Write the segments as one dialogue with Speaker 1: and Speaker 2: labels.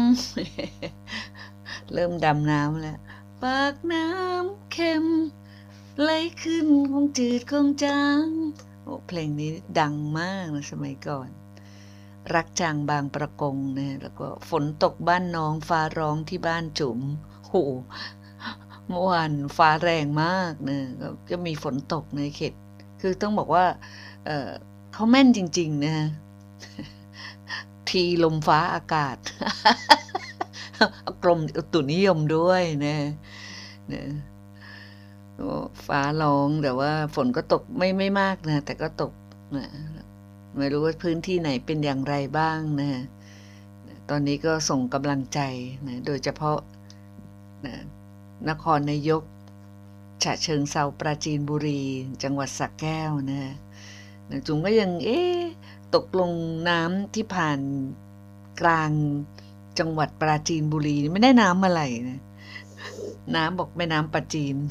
Speaker 1: เริ่มดำน้ำแล้วปากน้ำเค็มไหลขึ้นคงจืดคงจางโอ้เพลงนี้ดังมากนะสมัยก่อนรักจางบางประกงนะแล้วก็ฝนตกบ้านน้องฟ้าร้องที่บ้านจุ๋มโหเมื่อวานฟ้าแรงมากนะก็มีฝนตกในเขตคือต้องบอกว่าเออเขาแม่นจริงๆนะทีลมฟ้าอากาศ กรมอุตุนิยมด้วยนะฟ้าร้องแต่ว่าฝนก็ตกไม่มากนะแต่ก็ตกนะไม่รู้ว่าพื้นที่ไหนเป็นอย่างไรบ้างนะตอนนี้ก็ส่งกำลังใจนะโดยเฉพาะนะนครนายกฉะเชิงเทราปราจีนบุรีจังหวัดสระแก้วนะจุ๋มก็ยังตกลงน้ำที่ผ่านกลางจังหวัดปราจีนบุรีไม่ได้น้ำอะไรนะน้ำบอกแม่น้ำปราจีน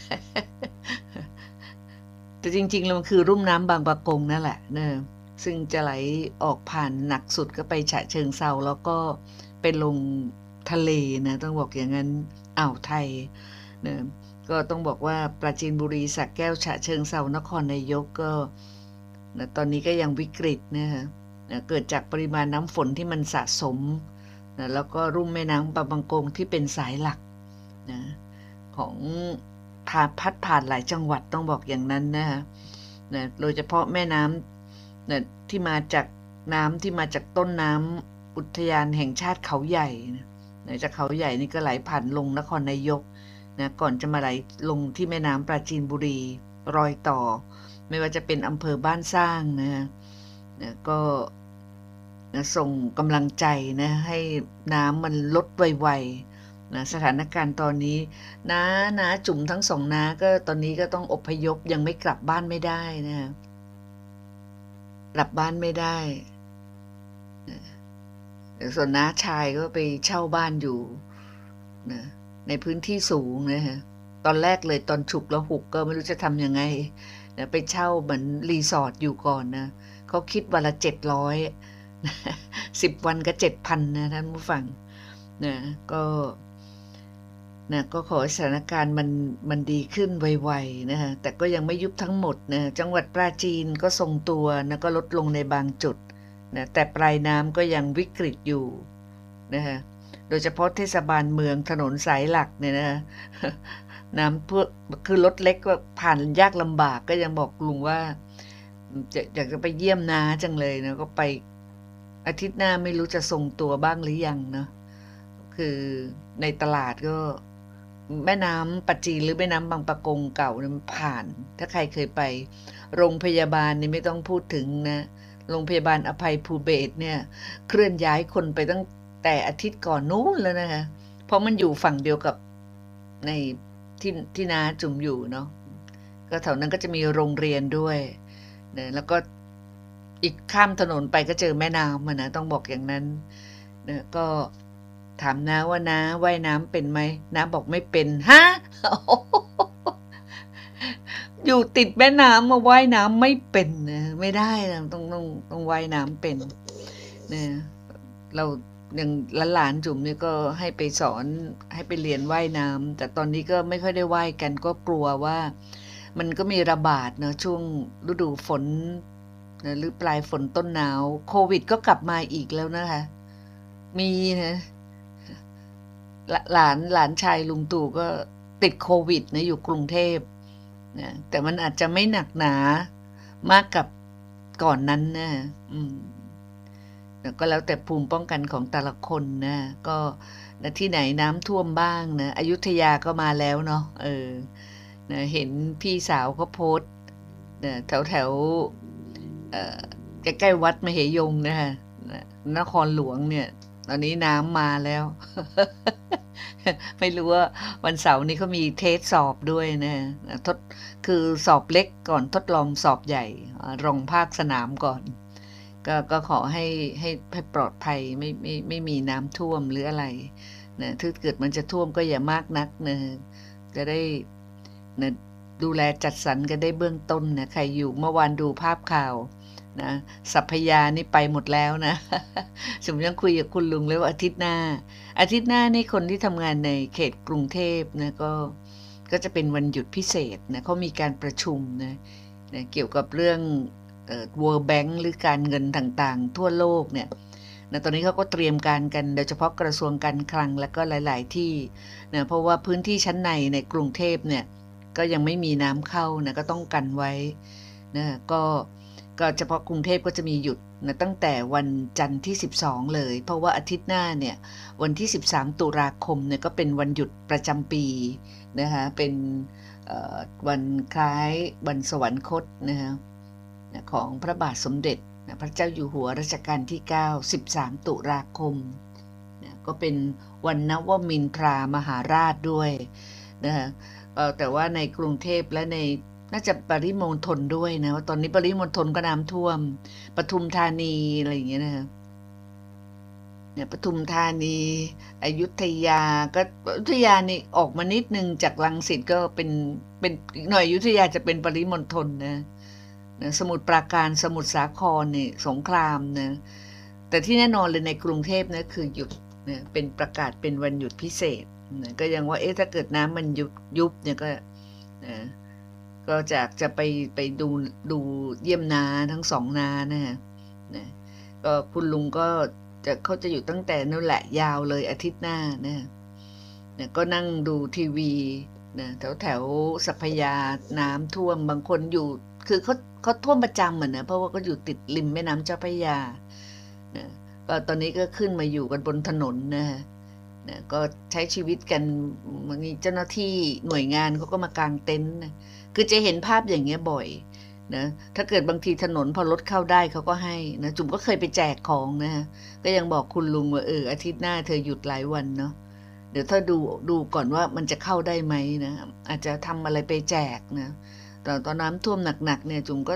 Speaker 1: แต่จริงๆแล้วมันคือรุ่มน้ำบางปะกงนั่นแหละนะซึ่งจะไหลออกผ่านหนักสุดก็ไปฉะเชิงเทราแล้วก็ไปลงทะเลนะต้องบอกอย่างนั้นอ่าวไทยนะก็ต้องบอกว่าปราจีนบุรีสระแก้วฉะเชิงเทรานครนายกก็นะตอนนี้ก็ยังวิกฤตนะเกิดจากปริมาณน้ำฝนที่มันสะสมนะแล้วก็รุ่มแม่น้ำบางปะกงที่เป็นสายหลักนะของพัดผ่านหลายจังหวัดต้องบอกอย่างนั้นนะโดยเฉพาะแม่น้ำนะที่มาจากน้ำที่มาจากต้นน้ำอุทยานแห่งชาติเขาใหญ่นะจากเขาใหญ่นี่ก็ไหลผ่านลงนครนายกนะก่อนจะมาไหลลงที่แม่น้ำปราจีนบุรีรอยต่อไม่ว่าจะเป็นอำเภอบ้านสร้างนะก็นะส่งกำลังใจนะให้น้ำมันลดไวๆนะสถานการณ์ตอนนี้น้าจุ๋มทั้งสองน้าก็ตอนนี้ก็ต้องอพยพยังไม่กลับบ้านไม่ได้นะกลับบ้านไม่ได้ส่วนน้าชายก็ไปเช่าบ้านอยู่นะในพื้นที่สูงนะฮะตอนแรกเลยตอนฉุกแล้วหุกก็ไม่รู้จะทำยังไงนะไปเช่าเหมือนรีสอร์ทอยู่ก่อนนะเขาคิดวันละ700 10 วันก็7,000นะท่านผู้ฟังนะก็ขอสถานการณ์มันดีขึ้นไวๆนะฮะแต่ก็ยังไม่ยุบทั้งหมดนะจังหวัดปราจีนก็ทรงตัวนะก็ลดลงในบางจุดนะแต่ปลายน้ำก็ยังวิกฤตอยู่นะฮะโดยเฉพาะเทศบาลเมืองถนนสายหลักเนี่ยนะ น้ำพวกคือรถเล็กก็ผ่านยากลำบากก็ยังบอกลุงว่าอยากจะไปเยี่ยมน้าจังเลยนะก็ไปอาทิตย์หน้าไม่รู้จะทรงตัวบ้างหรือยังเนาะคือในตลาดก็แม่น้ำปัจจีนหรือแม่น้ำบางปะกงเก่าเนี่ยมันผ่านถ้าใครเคยไปโรงพยาบาลนี่ไม่ต้องพูดถึงนะโรงพยาบาลอภัยภูเบศรเนี่ยเคลื่อนย้ายคนไปตั้งแต่อาทิตย์ก่อนนู้นแล้วนะคะเพราะมันอยู่ฝั่งเดียวกับในที่น้าจุ๋มอยู่เนาะก็แถวนั้นก็จะมีโรงเรียนด้วยนะแล้วก็อีกข้ามถนนไปก็เจอแม่น้ำนะต้องบอกอย่างนั้นนะก็ถามน้าว่าน้าว่ายน้ำเป็นไหมน้าบอกไม่เป็นฮะ อยู่ติดแม่น้ำมาว่ายน้ำไม่เป็นนะไม่ได้นะต้องว่ายน้ำเป็นนะเราอย่างหลานจุ๋มเนี่ยก็ให้ไปสอนให้ไปเรียนว่ายน้ำแต่ตอนนี้ก็ไม่ค่อยได้ว่ายกันก็กลัวว่ามันก็มีระบาดเนาะช่วงฤดูฝนนะหรือปลายฝนต้นหนาวโควิดก็กลับมาอีกแล้วนะคะมีนะหลานชายลุงตู่ก็ติดโควิดนะอยู่กรุงเทพนะแต่มันอาจจะไม่หนักหนามากกับก่อนนั้นนะก็แล้วแต่ภูมิป้องกันของแต่ละคนนะก็ที่ไหนน้ำท่วมบ้างนะอยุธยาก็มาแล้วเนาะนะเห็นพี่สาวเขาโพสต์นะแถวใกล้ๆวัดมเหยงนะคะนครหลวงเนี่ยตอนนี้น้ำมาแล้ว ไม่รู้ว่าวันเสาร์นี้เขามีเทสสอบด้วยนะคือสอบเล็กก่อนทดลองสอบใหญ่ลงภาคสนามก่อนก็ขอให้ปลอดภัยไม่มีน้ำท่วมหรืออะไรนะถ้าเกิดมันจะท่วมก็อย่ามากนักนะจะได้นะดูแลจัดสรรกันได้เบื้องต้นนะใครอยู่เมื่อวานดูภาพข่าวนะสัพพยานี่ไปหมดแล้วนะ สมยังคุยกับคุณลุงเลยว่าอาทิตย์หน้านี่คนที่ทำงานในเขตกรุงเทพนะก็จะเป็นวันหยุดพิเศษนะเขามีการประชุมนะเกี่ยวกับเรื่องWorld Bank หรือการเงินต่างๆทั่วโลกเนี่ยนะตอนนี้เขาก็เตรียมการกันโดยเฉพาะกระทรวงการคลังและก็หลายๆที่นะเพราะว่าพื้นที่ชั้นในกรุงเทพเนี่ยก็ยังไม่มีน้ำเข้านะก็ต้องกันไว้นะก็เฉพาะกรุงเทพก็จะมีหยุดนะตั้งแต่วันจันทร์ที่12เลยเพราะว่าอาทิตย์หน้าเนี่ยวันที่13ตุลาคมเนี่ยก็เป็นวันหยุดประจำปีนะคะเป็นวันคล้ายวันสวรรคตนะคะของพระบาทสมเด็จพระเจ้าอยู่หัวรัชกาลที่9 13ตุลาคมก็เป็นวันนวมินทรามหาราชด้วยนะคะแต่ว่าในกรุงเทพและในน่าจะปริมณฑลด้วยนะว่าตอนนี้ปริมณฑลก็น้ำท่วมปทุมธานีอะไรอย่างเงี้ยนะคะปทุมธานีอยุธยาก็อยุธยานี่ออกมานิดนึงจากรังสิตก็เป็นอีกหน่อยอยุธยาจะเป็นปริมณฑลนะสมุทรปราการสมุทรสาครนี่สงครามนะแต่ที่แน่นอนเลยในกรุงเทพนะคือหยุดนะเป็นประกาศเป็นวันหยุดพิเศษนะก็ยังว่าถ้าเกิดน้ำมันยุบเนี่ยก็นะก็จะไปดูเยี่ยมนาทั้งสองนานะก็คุณลุงก็เขาจะอยู่ตั้งแต่นั่นแหละยาวเลยอาทิตย์หน้านะก็นั่งดูทีวีนะแถวสัพพยาน้ำท่วมบางคนอยู่คือเขาท่วมประจำเหมือนนะเพราะว่าก็อยู่ติดริมแม่น้ำเจ้าพระยาก็ตอนนี้ก็ขึ้นมาอยู่กันบนถนนนะก็ใช้ชีวิตกันมีเจ้าหน้าที่หน่วยงานเขาก็มากางเต็นท์นะคือจะเห็นภาพอย่างเงี้ยบ่อยนะถ้าเกิดบางทีถนนพอรถเข้าได้เขาก็ให้นะจุ๋มก็เคยไปแจกของนะก็ยังบอกคุณลุงว่าอาทิตย์หน้าเธอหยุดหลายวันเนาะเดี๋ยวถ้าดูก่อนว่ามันจะเข้าได้ไหมนะอาจจะทำอะไรไปแจกนะแต่ตอนน้ำท่วมหนักๆเนี่ยจุ๋มก็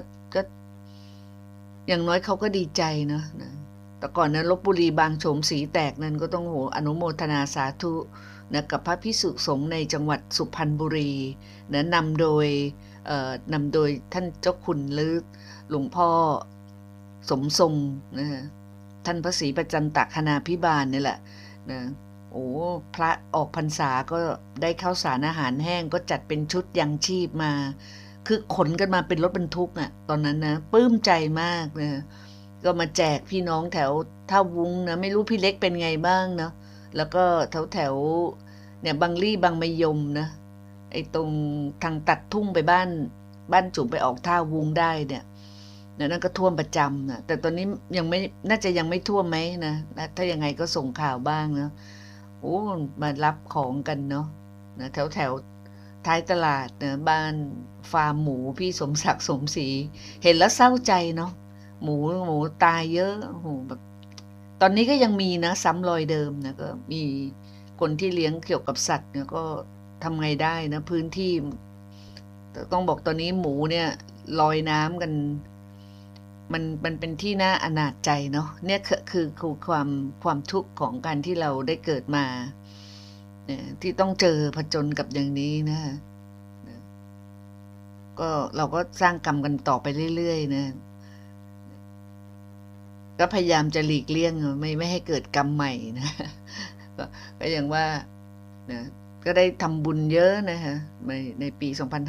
Speaker 1: อย่างน้อยเขาก็ดีใจนะแต่ก่อนนั้นลพบุรีบางโฉมสีแตกนั้นก็ต้องอนุโมทนาสาธุนะกับพระภิกษุสงฆ์ในจังหวัดสุพรรณบุรีนะนำโดยท่านเจ้าคุณหรือหลวงพ่อสมทรงนะท่านพระศรีประจันตคณาภิบาลนี่แหละนะโอ้พระออกพรรษาก็ได้ข้าวสารอาหารแห้งก็จัดเป็นชุดยังชีพมาคือขนกันมาเป็นรถบรรทุกอ่ะตอนนั้นนะปลื้มใจมากนะก็มาแจกพี่น้องแถวท่าวุ้งนะไม่รู้พี่เล็กเป็นไงบ้างเนาะแล้วก็แถวเนี่ยบางลี่บางมะยมนะไอ้ตรงทางตัดทุ่งไปบ้านจุ๋มไปออกท่าวุ้งได้เนี่ยนั่นก็ท่วมประจำนะแต่ตอนนี้ยังไม่น่าจะยังไม่ท่วมไหมนะถ้ายังไงก็ส่งข่าวบ้างเนาะโอ้มารับของกันเนาะนะแถวท้ายตลาดนะบ้านฟาร์มหมูพี่สมศักดิ์สมศรีเห็นแล้วเศร้าใจเนาะหมูตายเยอะโอ้โหแบบตอนนี้ก็ยังมีนะซ้ำรอยเดิมนะก็มีคนที่เลี้ยงเกี่ยวกับสัตว์เนี่ยก็ทำไงได้นะพื้นที่ต้องบอกตอนนี้หมูเนี่ยลอยน้ำกันมันเป็นที่น่าอนาถใจเนาะเนี่ยคือความทุกข์ของการที่เราได้เกิดมาที่ต้องเจอผจญกับอย่างนี้นะก็เราก็สร้างกรรมกันต่อไปเรื่อยๆนะก็พยายามจะหลีกเลี่ยงไม่ให้เกิดกรรมใหม่นะก็อย่างว่านะก็ได้ทำบุญเยอะนะคะในปี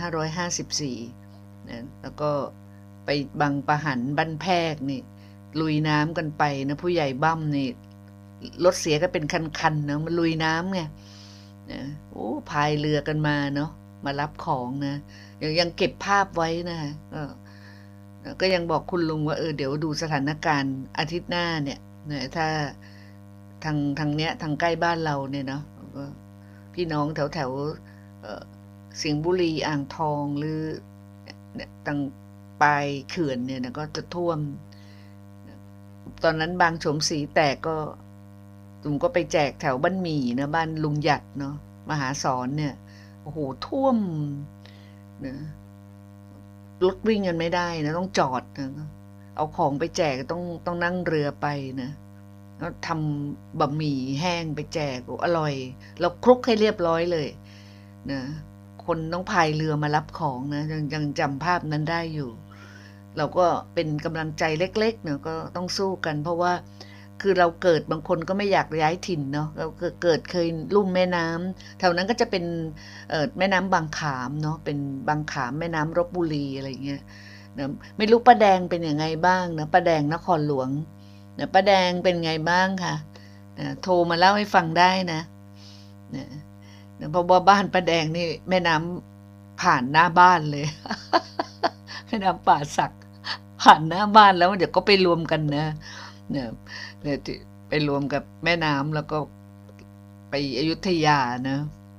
Speaker 1: 2554 นะแล้วก็ไปบางปะหันบ้านแพกนี่ลุยน้ำกันไปนะผู้ใหญ่บ้ำนี่รถเสียก็เป็นคันๆนะมันลุยน้ำไงโอ้พายเรือกันมาเนาะมารับของนะยังเก็บภาพไว้นะก็ยังบอกคุณลุงว่าเดี๋ยวดูสถานการณ์อาทิตย์หน้าเนี่ยถ้าทางเนี้ยทางใกล้บ้านเราเนี่ยเนาะพี่น้องแถวสิงห์บุรีอ่างทองหรือทางปลายเขื่อนเนี่ยนะก็จะท่วมตอนนั้นบางโฉมสีแตกก็ตุ่มก็ไปแจกแถวบ้านหมี่นะบ้านลุงหยัดเนาะมหาสอนเนี่ยโอ้โหท่วมนะรถวิ่งกันไม่ได้นะต้องจอดนะเอาของไปแจกต้องนั่งเรือไปนะแล้วทำบะหมี่แห้งไปแจกอร่อยเราคลุกให้เรียบร้อยเลยนะคนต้องพายเรือมารับของนะยังจำภาพนั้นได้อยู่เราก็เป็นกำลังใจเล็กๆเนาะก็ต้องสู้กันเพราะว่าคือเราเกิดบางคนก็ไม่อยากย้ายถิ่นเนาะเราเกิดเคยลุ่มแม่น้ำแถวนั้นก็จะเป็นแม่น้ำบางขามเนาะเป็นบางขามแม่น้ำลพบุรีอะไรเงี้ยนะไม่รู้ป้าแดงเป็นยังไงบ้างนะป้าแดงนครหลวงนะป้าแดงเป็นไงบ้างคะนะโทรมาเล่าให้ฟังได้นะเพราะว่าบ้านป้าแดงนี่แม่น้ำผ่านหน้าบ้านเลย แม่น้ำป่าสักผ่านหน้าบ้านแล้วเดี๋ยวก็ไปรวมกันนะเนี่ยไปรวมกับแม่น้ำแล้วก็ไปอยุธยานะ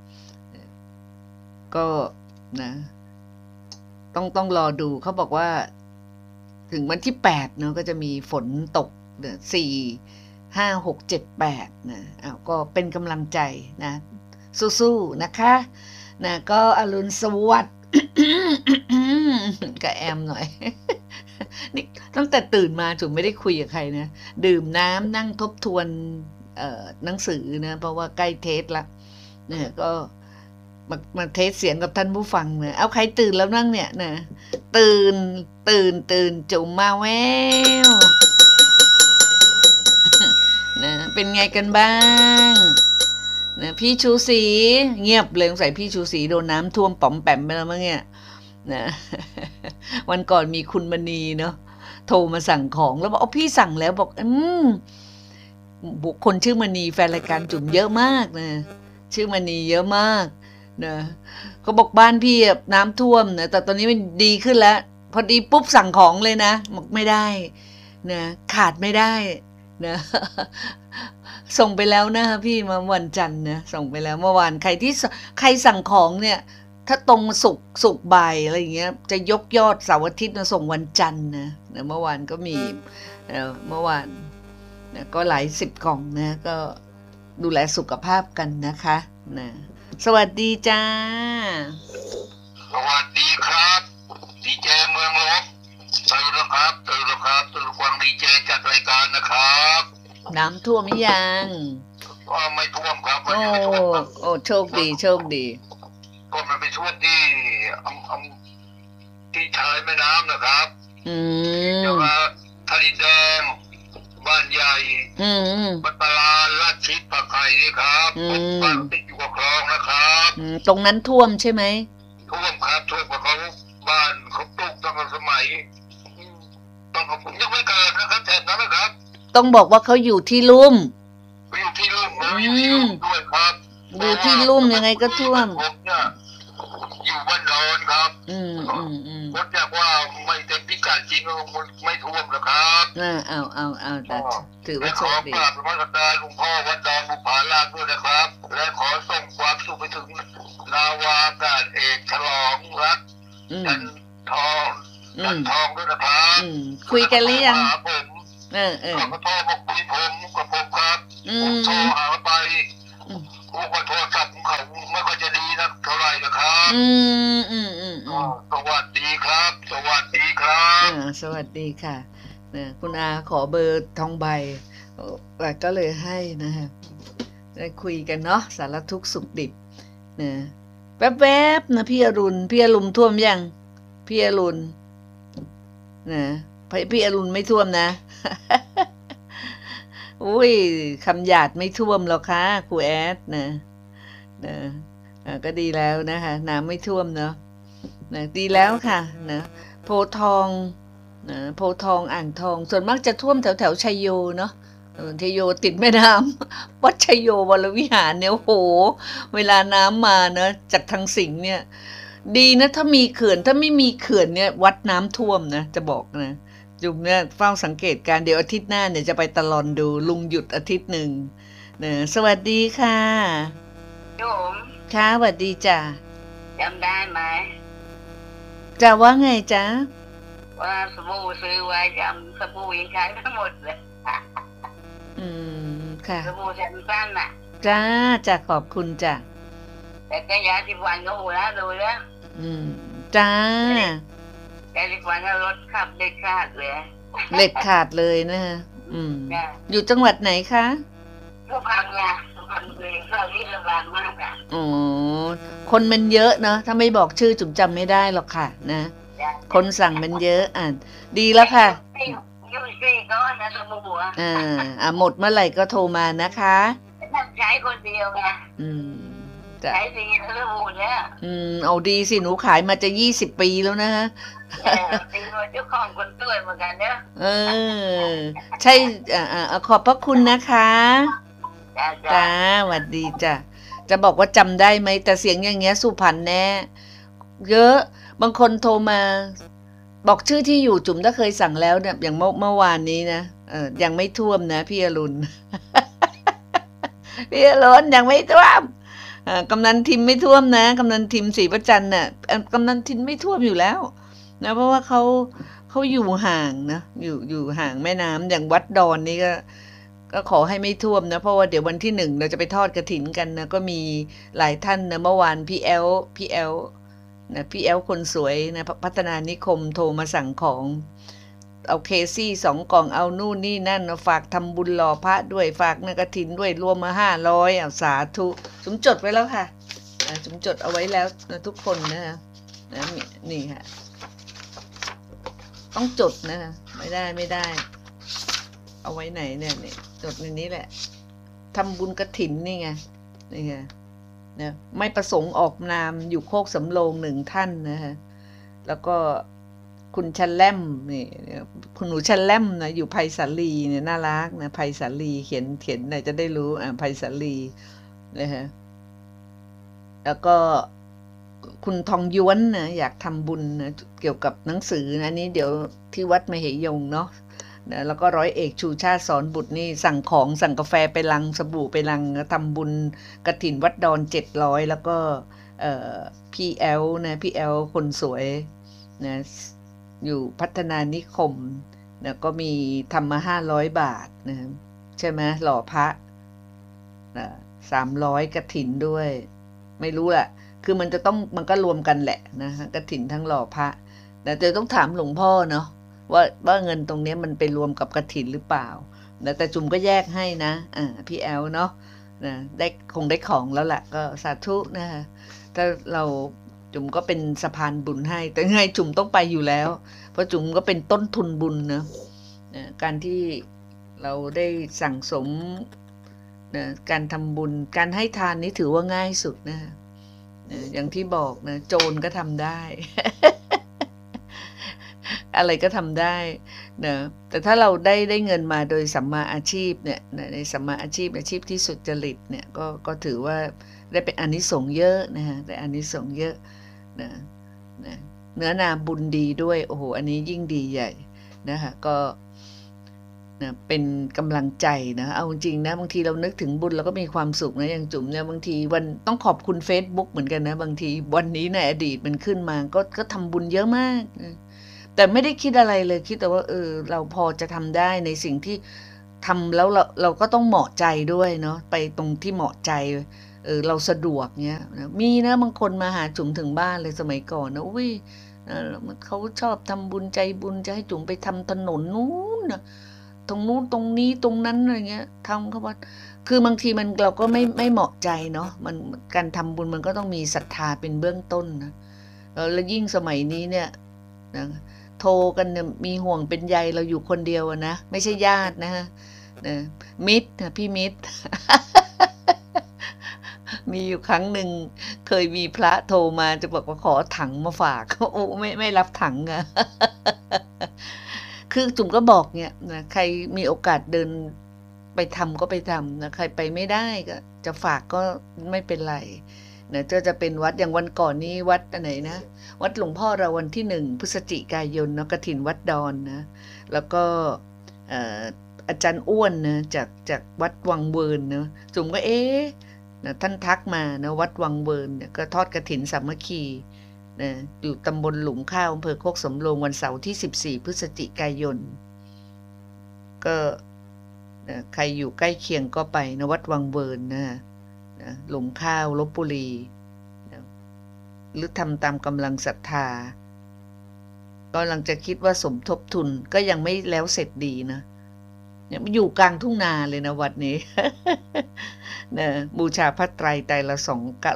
Speaker 1: ก็นะต้องรอดูเขาบอกว่าถึงวันที่8เนาะก็จะมีฝนตก4 5 6 7 8นะก็เป็นกำลังใจนะสู้ๆนะคะนะก็อรุณสวัสดิ์ กับแอมหน่อยนี่ตั้งแต่ตื่นมาจุ๋มไม่ได้คุยกับใครนะดื่มน้ำนั่งทบทวนหนังสือนะเพราะว่าใกล้เทสละเนี่ยก็มาเทสเสียงกับท่านผู้ฟังนะเอาใครตื่นแล้วนั่งเนี่ยนะตื่นจุ๋มมาแววนะเป็นไงกันบ้างนะพี่ชูศรีเงียบเลยสงสัยพี่ชูศรีโดนน้ำท่วมป๋อมแปมไปแล้วมั้งเนี่ยนะวันก่อนมีคุณมณีเนาะโทรมาสั่งของแล้วบอกพี่สั่งแล้วบอกบุคคลชื่อมณีแฟนรายการจุ๋มเยอะมากนะชื่อมณีเยอะมากนะเขาบอกบ้านพี่น้ำท่วมนะแต่ตอนนี้มันดีขึ้นแล้วพอดีปุ๊บสั่งของเลยนะบอกไม่ได้นะขาดไม่ได้นะส่งไปแล้วนะพี่มาวันจันทร์นะส่งไปแล้วเมื่อวานใครสั่งของเนี่ยถ้าตรงศุกร์บ่ายอะไรอย่างเงี้ยจะยกยอดเสาร์อาทิตย์มาส่งวันจันทร์นะเมื่อวานก็มีเมื่อวานนะก็หลาย10 กล่องนะก็ดูแลสุขภาพกันนะคะนะสวัสดีจ้า
Speaker 2: สวัสดีครับดีเจเมืองลบตื่นแล้วครับตื่นฟังดีเจจัดรายการนะครับ
Speaker 1: น้ำท่วมหรือยัง
Speaker 2: ก็ไม่ท่วมครับ
Speaker 1: โอ้โชคดี
Speaker 2: ก็มันไปท่วมที่ชายแม่น้ำนะครับเดี๋ยวว่าทะเลแดงบ้านใหญ่บัตลาลาดชิดปากไข่นี่ครับบ้านติดอยู่กับคลองนะครับ
Speaker 1: ตรงนั้นท่วมใช่ไหม
Speaker 2: ท่วมครับท่วมกับเขาบ้านเขาปลูกตั้งแต่สมัยต้องผมยังไม่เกิดนะครับแถบนั้นนะครับ
Speaker 1: ต้องบอกว่าเขาอยู่ที่ลุ่ม
Speaker 2: ด้วยครับ
Speaker 1: อยู่ที่ลุ่มยังไงก็ท่วม
Speaker 2: อยู่บ้านนอนครับผมอยากว่าไม่เต็มพิกัดจริงไม่ท่วมนะครับ
Speaker 1: เอาแต่ถือว่าโชคดี
Speaker 2: ขอกราบนมัสการหลวงพ่อวัดดอนบุพารามด้วยนะครับและขอส่งความสุขไปถึงนาวาอากาศเอกฉลองรักจันทองด้วยนะครับ
Speaker 1: คุยกันหรือยัง
Speaker 2: ผมขอโทษมาคุยผมกับผมครับผมโทรหาไปว่าโทรศัพท์ของเขาไม่ค่อยจะดีนะเท่าไหร่นะครับสวัสดีครับสวัสดี
Speaker 1: ค่ะนะคุณอาขอเบอร์ทองใบก็เลยให้นะฮะได้คุยกันเนาะสารทุกข์สุขดิบนะแป๊บๆนะพี่อรุณท่วมยังพี่อรุณนะพี่อรุณไม่ท่วมนะอุ้ยคำหยาดไม่ท่วมหรอกค่ะครูแอดนะก็ดีแล้วนะคะน้ำไม่ท่วมเนาะดีแล้วค่ะนะโพธิ์ทองอ่างทองส่วนมากจะท่วมแถวชัยโยเนาะชัยโยติดแม่น้ำวัดชัยโยวรวิหารเนี่ยโหเวลาน้ำมาเนาะจากทางสิงห์เนี่ยดีนะถ้ามีเขื่อนถ้าไม่มีเขื่อนเนี่ยวัดน้ำท่วมนะจะบอกนะจุ่มเนี่ยเฝ้าสังเกตการเดี๋ยวอาทิตย์หน้าเนี่ยจะไปตลอดดูลุงหยุดอาทิตย์หนึ่งเนี่ยสวัสดีค่ะ
Speaker 3: โยม
Speaker 1: ค่ะสวัสดีจ้ะ
Speaker 3: จำได้ไหม
Speaker 1: จะว่าไงจ๊ะ
Speaker 3: ว่าสบู่ซื้อไว้จำสบู่ยังใช้ไม่หมดเลย
Speaker 1: ค่ะ
Speaker 3: สบู่สั้นๆน่ะ
Speaker 1: จ้ะขอบคุณจ้ะ
Speaker 3: แต่ก็ยาสิบวันก็หูแล้วดูแล้ว
Speaker 1: จ้า
Speaker 3: แต่สิบวันก็รถขับเด็ดขาดเลย
Speaker 1: นะฮะอยู่จังหวัดไหนคะ
Speaker 3: สุพรรณเลยเข้าที่โรงพยาบาลมากคน
Speaker 1: มันเยอะเนาะถ้าไม่บอกชื่อจุ๋มจำไม่ได้หรอกค่ะนะคนสั่งมันเยอะดีแล้วค่ะ
Speaker 3: ยูซีก็นะสบู่
Speaker 1: หมดเมื่อไหร่ก็โทรมานะคะ
Speaker 3: ใช้คนเดียวไงใช้สีสบู่เนี่ย
Speaker 1: เอาดีสิหนูขายมาจะ20 ปีแล้วนะฮะ
Speaker 3: ตีว่าเจ้าของคนต้วยเหมือนกันเนี่ย
Speaker 1: ใช่ขอบพระคุณนะคะจ้าสวัสดีจ้ะจะบอกว่าจำได้ไหมแต่เสียงอย่างเงี้ยสุพรรณแน่เยอะบางคนโทรมาบอกชื่อที่อยู่จุ๋มถ้าเคยสั่งแล้วเนี่ยอย่างเมื่อวานนี้นะยังไม่ท่วมนะพี่อรุณ พี่อรุณยังไม่ท่วมกำนันทิมไม่ท่วมนะกำนันทิมศรีประจันน่ะกำนันทิมไม่ท่วมอยู่แล้วนะเพราะว่าเขาอยู่ห่างนะอยู่ห่างแม่น้ำอย่างวัดดอนนี่ก็ขอให้ไม่ท่วมนะเพราะว่าเดี๋ยววันที่1เราจะไปทอดกฐินกันนะก็มีหลายท่านนะเมื่อวานพี่แอลนะพี่แอลคนสวยนะพัฒนานิคมโทรมาสั่งของเอาเคซี่2 กล่องเอานู่นนี่นั่นฝากทำบุญหล่อพระด้วยฝากกฐินด้วยรวมมา500เอาสาธุจุ๋มจดไว้แล้วค่ะจุ๋มจดเอาไว้แล้วนะทุกคนนะนี่ค่ะต้องจดนะไม่ได้เอาไว้ไหนเนี่ยจดในนี้แหละทำบุญกฐินนี่ไงนะไม่ประสงค์ออกนามอยู่โคกสำโรง1 ท่านนะฮะแล้วก็คุณชันแลมนี่คุณหนูชันแลมนะอยู่ไผ่สาลีเนี่ยน่ารักนะไผ่สาลีเขียนหน่อยจะได้รู้ไผ่สาลีนะฮะแล้วก็คุณทองย้วนนะอยากทำบุญนะเกี่ยวกับหนังสือนะนี้เดี๋ยวที่วัดมเหยงเนาะนะแล้วก็ร้อยเอกชูชาติสอนบุตรนี่สั่งกาแฟไปลังสบู่ไปลังทำบุญกฐินวัดดอน700แล้วก็พี่แอลนะพี่แอลคนสวยนะอยู่พัฒนานิคมนะก็มีทำมา500 บาทนะใช่ไหมหล่อพระ300กฐินด้วยไม่รู้แหละคือมันก็รวมกันแหละนะกฐินทั้งหล่อพระแต่ต้องถามหลวงพ่อเนาะว่าเงินตรงนี้มันไปรวมกับกฐินหรือเปล่าแต่จุ๋มก็แยกให้นะพี่แอลเนาะนะคงได้ของแล้วแหละก็สาธุนะคะถ้าเราจุ๋มก็เป็นสะพานบุญให้แต่ไงจุ๋มต้องไปอยู่แล้วเพราะจุ๋มก็เป็นต้นทุนบุญนะการที่เราได้สั่งสมนะการทำบุญการให้ทานนี้ถือว่าง่ายสุดนะอย่างที่บอกนะโจรก็ทำได้ อะไรก็ทำได้นะแต่ถ้าเราได้เงินมาโดยสัมมาอาชีพเนี่ยในสัมมาอาชีพที่สุจริตเนี่ยก็ถือว่าได้เป็นอานิสงส์เยอะนะฮะได้อานิสงส์เยอะนะเนื้อนาบุญดีด้วยโอ้โหอันนี้ยิ่งดีใหญ่นะคะก็นะเป็นกำลังใจนะเอาจริงนะบางทีเรานึกถึงบุญเราก็มีความสุขนะอย่างจุ๋มเนี่ยบางทีวันต้องขอบคุณ Facebook เหมือนกันนะบางทีวันนี้ในอดีตมันขึ้นมาก็ทำบุญเยอะมากนะแต่ไม่ได้คิดอะไรเลยคิดแต่ว่าเราพอจะทำได้ในสิ่งที่ทำแล้วเราก็ต้องเหมาะใจด้วยเนาะไปตรงที่เหมาะใจเราสะดวกเนี้ยมีนะบางคนมาหาจุ๋มถึงบ้านเลยสมัยก่อนนะอุ้ยเขาชอบทำบุญใจบุญจะให้จุ๋มไปทำถนนนู้นนะตรงนู้นตรงนี้ตรงนั้นอะไรเงี้ยทำเขาว่าคือบางทีเราก็ไม่เหมาะใจเนาะมันการทำบุญมันก็ต้องมีศรัทธาเป็นเบื้องต้นนะแล้วยิ่งสมัยนี้เนี่ยนะโทรกันเนี่ยมีห่วงเป็นใยเราอยู่คนเดียวนะไม่ใช่ญาตินะฮะมิตรนะพี่มิตร มีอยู่ครั้งหนึ่งเคยมีพระโทรมาจะบอกว่าขอถังมาฝากโอ้ไม่รับถังอะ คือจุ๋มก็บอกเนี่ยนะใครมีโอกาสเดินไปทำก็ไปทำนะใครไปไม่ได้ก็จะฝากก็ไม่เป็นไรนะจะเป็นวัดอย่างวันก่อนนี้วัดไหนนะวัดหลวงพ่อเราวันที่1 พฤศจิกายนกฐินวัดดอนนะแล้วก็อาจารย์อ้วนนะจากวัดวังเวิร์นนะจุ๋มก็นะท่านทักมานะวัดวังเวิร์นเนี่ยก็ทอดกฐินสามัคคีนะอยู่ตำบลหลุมข้าวอำเภอโคกสำโรงวันเสาร์ที่14 พฤศจิกายนก็นะใครอยู่ใกล้เคียงก็ไปนะวัดวังเวิร์นนะหลุมข้าวลพบุรีนะหรือทำตามกำลังศรัทธาก็หลังจะคิดว่าสมทบทุนก็ยังไม่แล้วเสร็จดีนะเนี่ยมันอยู่กลางทุ่งนาเลยนะวัดนี้ นะบูชาพระไตรไตรละ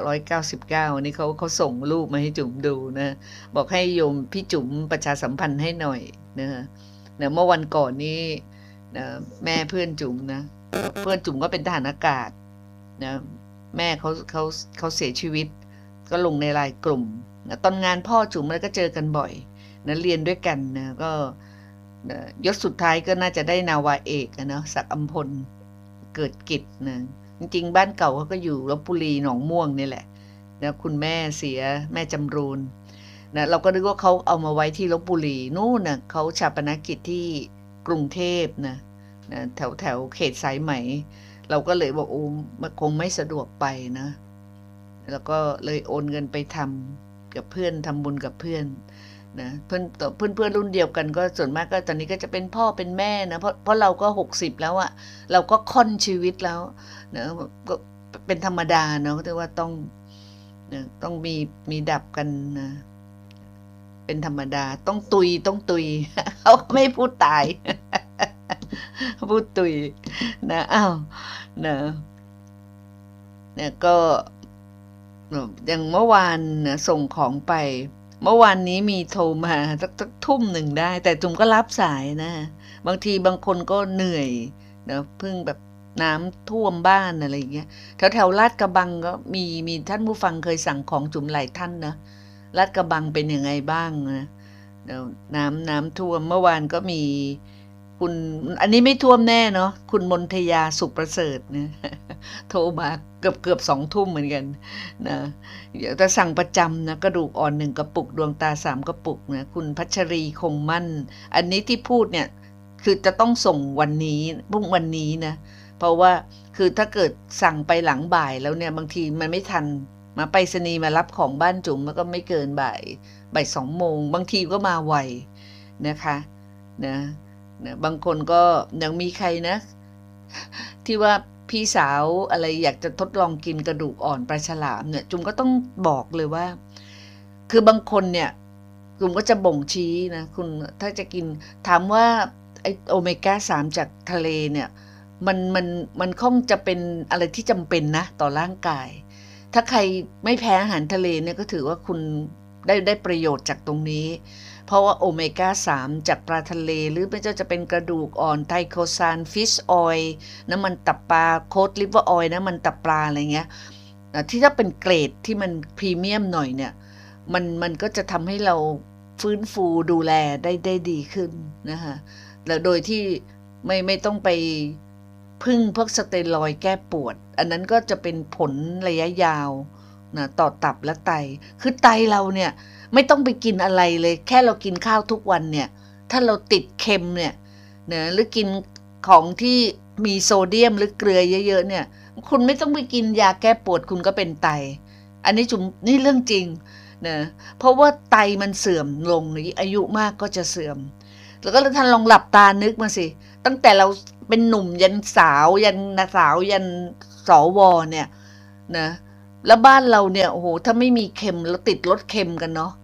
Speaker 1: 299นี่เขาส่งรูปมาให้จุ๋มดูนะบอกให้โยมพี่จุ๋มประชาสัมพันธ์ให้หน่อยนะเมื่อวันก่อนนี้นะแม่เพื่อนจุ๋มนะเพื่อนจุ๋มก็เป็นทหารอากาศนะแม่เขาเสียชีวิตก็ลงในไลน์กลุ่มนะตอนงานพ่อจุ๋มแล้วก็เจอกันบ่อยนะเรียนด้วยกันนะก็ยศสุดท้ายก็น่าจะได้นาวาเอกนะศักดิ์อำพลเกิดกิจนะจริงๆบ้านเก่าเขาก็อยู่ลพบุรีหนองม่วงนี่แหละนะคุณแม่เสียแม่จำรูนนะเราก็นึกว่าเขาเอามาไว้ที่ลพบุรีนู่นนะเขาชาปนกิจที่กรุงเทพนะแถวเขตสายไหมเราก็เลยบอกโอ้มันคงไม่สะดวกไปนะแล้วก็เลยโอนเงินไปทำกับเพื่อนทำบุญกับเพื่อนนะเพื่อนรุ่นเดียวกันก็ส่วนมากก็ตอนนี้ก็จะเป็นพ่อเป็นแม่นะเพราะเราก็60แล้วอะเราก็ค่อนชีวิตแล้วนะก็เป็นธรรมดาเนาะแต่ว่าต้องมีดับกันนะเป็นธรรมดาต้องตุยเขาไม่พูดตาย พูดตุยนะอ้าวนะเนี่ยก็อย่างเมื่อวานนะส่งของไปเมื่อวานนี้มีโทรมาสักทุ่มหนึ่งได้แต่จุ๋มก็รับสายนะบางทีบางคนก็เหนื่อยนะเพิ่งแบบน้ำท่วมบ้านอะไรอย่างเงี้ยแถวลาดกระบังก็มีท่านผู้ฟังเคยสั่งของจุ๋มหลายท่านนะลาดกระบังเป็นยังไงบ้างนะน้ำท่วมเมื่อวานก็มีคุณอันนี้ไม่ท่วมแน่เนาะคุณมนทยาสุขประเสริฐนะโทรมาเกือบ2 ทุ่มเหมือนกันนะเดี๋ยวจะสั่งประจำนะกระดูกอ่อน1 กระปุกดวงตา3 กระปุกนะคุณพัชรีคงมั่นอันนี้ที่พูดเนี่ยคือจะต้องส่งวันนี้พรุ่งวันนี้นะเพราะว่าคือถ้าเกิดสั่งไปหลังบ่ายแล้วเนี่ยบางทีมันไม่ทันมาไปรษณีย์มารับของบ้านจุ๋มมันก็ไม่เกินบ่าย 2 โมงบางทีก็มาไวนะคะนะบางคนก็ยังมีใครนะที่ว่าพี่สาวอะไรอยากจะทดลองกินกระดูกอ่อนปลาฉลามเนี่ยจุ๋มก็ต้องบอกเลยว่าคือบางคนเนี่ยจุ๋มก็จะบ่งชี้นะคุณถ้าจะกินถามว่าไอโอเมก้า3จากทะเลเนี่ยมันคงจะเป็นอะไรที่จำเป็นนะต่อร่างกายถ้าใครไม่แพ้อาหารทะเลเนี่ยก็ถือว่าคุณได้ประโยชน์จากตรงนี้เพราะว่าโอเมก้า3จากปลาทะเลหรือไม่ว่าจะเป็นกระดูกอ่อนไทโคซานฟิชออยล์น้ำมันตับปลาโคดลิเวอร์ออยล์น้ำมันตับปลาอะไรเงี้ยที่ถ้าเป็นเกรดที่มันพรีเมียมหน่อยเนี่ยมันก็จะทำให้เราฟื้นฟูดูแลได้ดีขึ้นนะคะแล้วโดยที่ไม่ต้องไปพึ่งพวกสเตียรอยด์แก้ปวดอันนั้นก็จะเป็นผลระยะยาวนะต่อตับและไตคือไตเราเนี่ยไม่ต้องไปกินอะไรเลยแค่เรากินข้าวทุกวันเนี่ยถ้าเราติดเค็มเนี่ยนะหรือกินของที่มีโซเดียมหรือเกลือเยอะๆเนี่ยคุณไม่ต้องไปกินยาแก้ปวดคุณก็เป็นไตอันนี้จุ๋มนี่เรื่องจริงนะเพราะว่าไตมันเสื่อมลงอายุมากก็จะเสื่อมแล้วก็ท่านลองหลับตานึกมาสิตั้งแต่เราเป็นหนุ่มยันสาวยันสวเนี่ยนะแล้วบ้านเราเนี่ยโอ้โหถ้าไม่มีเค็มแล้วติดรสเค็มกันเนาะ